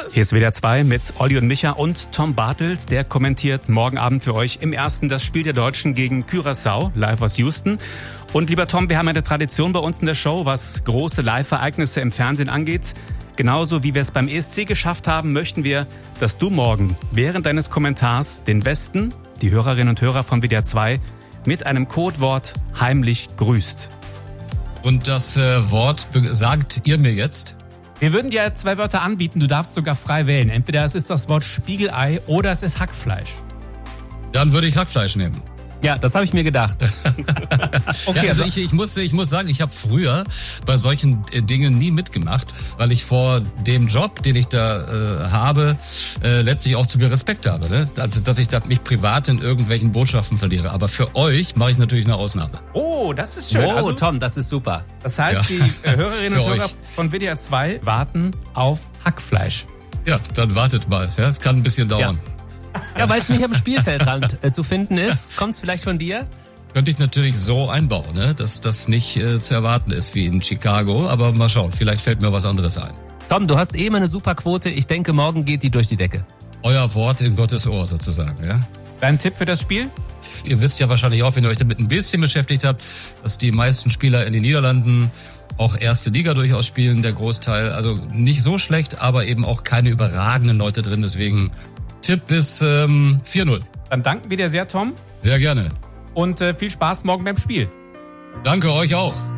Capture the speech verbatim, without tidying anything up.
Hier ist W D R zwei mit Olli und Micha und Tom Bartels. Der kommentiert morgen Abend für euch im ersten das Spiel der Deutschen gegen Curaçao, live aus Houston. Und lieber Tom, wir haben eine Tradition bei uns in der Show, was große Live-Ereignisse im Fernsehen angeht. Genauso wie wir es beim E S C geschafft haben, möchten wir, dass du morgen während deines Kommentars den Westen, die Hörerinnen und Hörer von W D R zwei, mit einem Codewort heimlich grüßt. Und das äh, Wort sagt ihr mir jetzt? Wir würden dir zwei Wörter anbieten, du darfst sogar frei wählen. Entweder es ist das Wort Spiegelei oder es ist Hackfleisch. Dann würde ich Hackfleisch nehmen. Ja, das habe ich mir gedacht. Okay, ja, also ich, ich, muss, ich muss sagen, ich habe früher bei solchen Dingen nie mitgemacht, weil ich vor dem Job, den ich da äh, habe, äh, letztlich auch zu viel Respekt habe. Ne? Also, dass ich da mich privat in irgendwelchen Botschaften verliere. Aber für euch mache ich natürlich eine Ausnahme. Oh, das ist schön. Oh, also, Tom, das ist super. Das heißt, ja. die äh, Hörerinnen und Hörer euch. von W D R zwei warten auf Hackfleisch. Ja, dann wartet mal. Ja, es kann ein bisschen dauern. Ja. Ja, weil es nicht am Spielfeldrand äh, zu finden ist. Kommt es vielleicht von dir? Könnte ich natürlich so einbauen, ne? dass das nicht äh, zu erwarten ist wie in Chicago. Aber mal schauen, vielleicht fällt mir was anderes ein. Tom, du hast eben eine super Quote. Ich denke, morgen geht die durch die Decke. Euer Wort in Gottes Ohr sozusagen, ja? Dein Tipp für das Spiel? Ihr wisst ja wahrscheinlich auch, wenn ihr euch damit ein bisschen beschäftigt habt, dass die meisten Spieler in den Niederlanden auch erste Liga durchaus spielen, der Großteil. Also nicht so schlecht, aber eben auch keine überragenden Leute drin. Deswegen Tipp ist ähm, vier null. Dann danken wir dir sehr, Tom. Sehr gerne. Und äh, viel Spaß morgen beim Spiel. Danke euch auch.